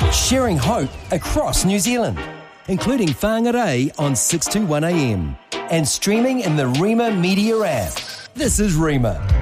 sharing hope across New Zealand, including Whangarei on 621 AM and streaming in the Rima Media app. This is Rima.